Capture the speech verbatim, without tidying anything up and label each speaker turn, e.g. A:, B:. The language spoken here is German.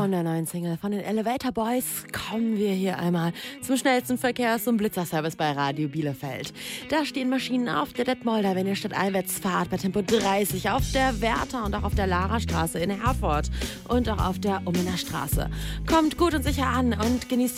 A: von der neuen Single von den Elevator Boys kommen wir hier einmal zum schnellsten Verkehrs- und Blitzerservice bei Radio Bielefeld. Da stehen Maschinen auf der Detmolder, wenn ihr stadteinwärts fahrt, bei Tempo dreißig, auf der Werther und auch auf der Larastraße in Herford und auch auf der Ummener Straße. Kommt gut und sicher an und genießt